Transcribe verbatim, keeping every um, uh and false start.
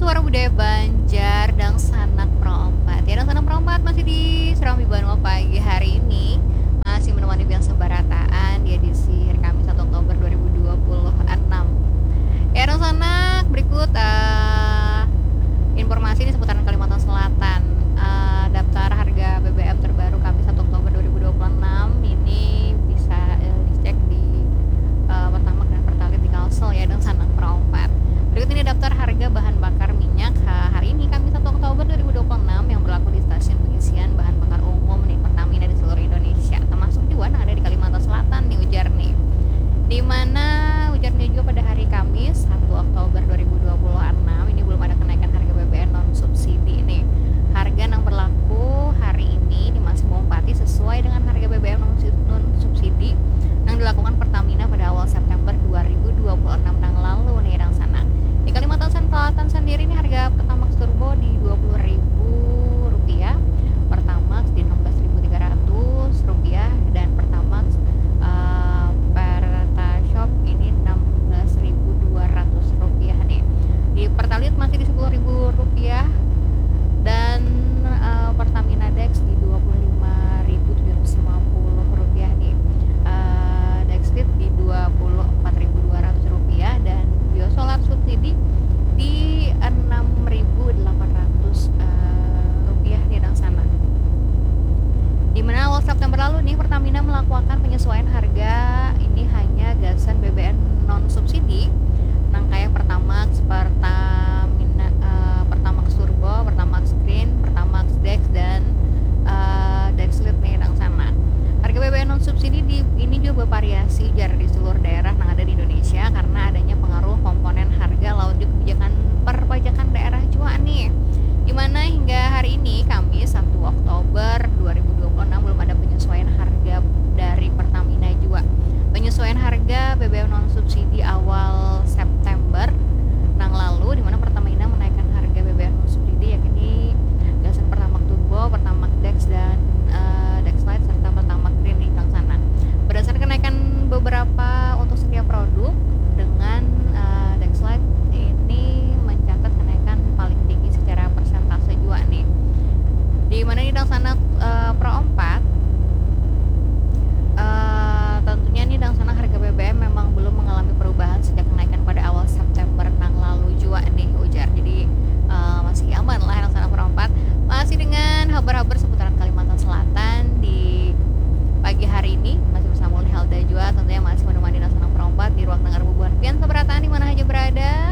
Suara Budaya Banjar dan Sanak Perompat. Ya, dan Sanak Perompat masih di Serambi Banua pagi hari ini. Masih menemani biang sebarataan di edisi hari Kamis satu Oktober dua ribu dua puluh enam. Ya, dan Sanak berikut uh, informasi ini seputaran Kalimantan Selatan. Uh, daftar harga B B M terbaru Kamis satu Oktober dua ribu dua puluh enam ini bisa uh, dicek di uh, Pertamax dan Pertalite di Kalsel ya, dan Sanak Perompat. Berikut ini daftar harga bahan bakar minyak hari ini Kamis satu Oktober dua ribu dua puluh enam yang berlaku di stasiun pengisian bahan bakar umum nih Pertamina di seluruh Indonesia, termasuk juga yang ada di Kalimantan Selatan nih ujar nih. Di mana ujarnya juga pada hari Kamis satu Oktober dua ribu dua puluh enam ini belum ada kenaikan harga B B M non subsidi nih. Harga yang berlaku hari ini di masih Bupati sesuai dengan harga B B M non subsidi yang dilakukan Pertamina pada awal September dua ribu dua puluh enam yang lalu nih, yang sana. Di Kalimantan Selatan sendiri ini harga Pertamax Turbo di dua puluh ribu rupiah, Pertamax di enam belas ribu tiga ratus rupiah, dan Pertamax uh, Pertashop ini enam belas ribu dua ratus rupiah nih. Di Pertalite masih di sepuluh ribu rupiah, dan uh, Pertamina Dex di dua puluh lima ribu tujuh ratus lima puluh rupiah nih. Uh, Dexlit di dua puluh empat ribu dua ratus rupiah, dan Biosolar subsidi di enam ribu delapan ratus rupiah di dalam sana. Di mana awal September lalu nih Pertamina melakukan penyesuaian harga ini hanya gasan B B M non subsidi nang kayak Pertamax, Pertamina, uh, Pertamax Turbo, Pertamax Green, Pertamax Dex, dan uh, Dexlit nih dalam sana. Harga B B M non subsidi di, ini juga bervariasi jar di seluruh daerah yang ada di Indonesia karena adanya pengaruh komponen harga laut juga kebijakan perpajakan daerah juga nih. Dimana hingga hari ini Kamis satu Oktober dua ribu dua puluh enam belum ada penyesuaian harga dari Pertamina juga. Penyesuaian harga B B M non subsidi awal September nang lalu, dimana Pertamina menaikkan harga B B M non subsidi yakni gasan Pertamax Turbo, Pertamax Dex, dan uh, Dexlite serta Pertamax Green di sana. Berdasarkan kenaikan beberapa untuk setiap produk, dengan uh, Dexlite ini mencatat kenaikan paling tinggi secara persentase juga nih. Di mana di sana uh, Pro empat uh, tentunya nih dalam sana harga B B M memang belum mengalami perubahan sejak kenaikan pada awal September nang lalu juga nih ujar. Jadi uh, masih aman lah dalam sana Pro empat. Masih dengan kabar-kabar seputaran Kalimantan Selatan di pagi hari ini masih bersama Helda juga, tentunya masih menemani dalam sana Pro empat di ruang dengar bubuhan pian seberataan di mana aja berada.